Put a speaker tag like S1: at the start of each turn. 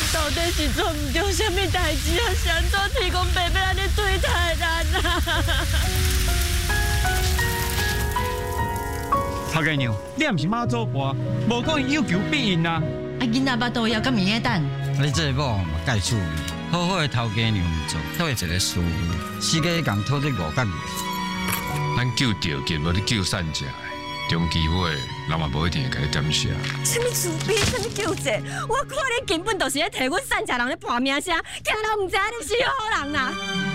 S1: 到底是做唔对什么代志啊？谁做天公伯伯安尼对待咱啊？
S2: 头家娘，你也毋是妈祖婆，无可能有求必应啊！
S1: 啊，囡仔巴肚枵甲面个等。
S3: 你这某嘛介趣味，好好的头家娘唔做，倒会一个师傅，世界共讨这5角月。
S4: 咱救着吉，无你救善者的，中期尾人嘛无一定会甲你感谢。
S1: 什么慈悲，什么救济？我看你根本就是咧替阮善家人咧搏命声，惊人唔知你是好人啊！